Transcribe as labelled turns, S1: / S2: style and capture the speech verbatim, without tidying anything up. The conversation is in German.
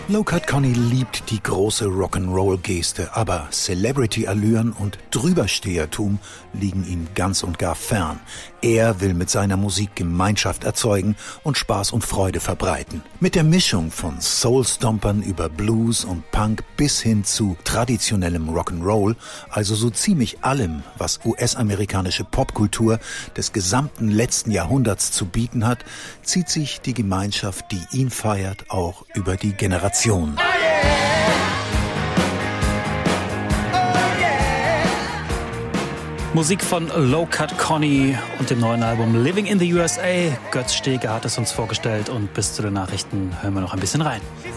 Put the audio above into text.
S1: Low Cut Connie liebt die große Rock'n'Roll-Geste, aber Celebrity-Allüren und Drüberstehertum liegen ihm ganz und gar fern. Er will mit seiner Musik Gemeinschaft erzeugen und Spaß und Freude verbreiten. Mit der Mischung von Soul-Stompern über Blues und Punk bis hin zu traditionellem Rock'n'Roll, also so ziemlich allem, was U S-amerikanische Popkultur des gesamten letzten Jahrhunderts zu bieten hat, zieht sich die Gemeinschaft, die ihn feiert, auch über die Generation. Oh yeah. Oh yeah.
S2: Musik von Low Cut Connie und dem neuen Album Living in the U S A. Götz Steger hat es uns vorgestellt und bis zu den Nachrichten hören wir noch ein bisschen rein.